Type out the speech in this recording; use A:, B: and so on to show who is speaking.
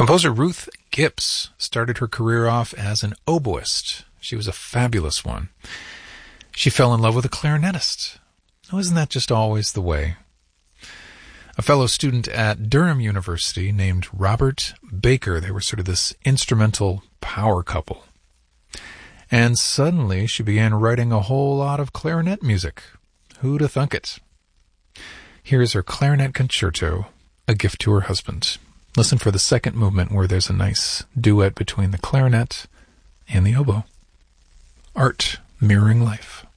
A: Composer Ruth Gibbs started her career off as an oboist. She was a fabulous one. She fell in love with a clarinetist. Oh, isn't that just always the way? A fellow student at Durham University named Robert Baker. They were sort of this instrumental power couple. And suddenly she began writing a whole lot of clarinet music. Who'da thunk it? Here's her clarinet concerto, A Gift to Her Husband. Listen for the second movement where there's a nice duet between the clarinet and the oboe. Art mirroring life.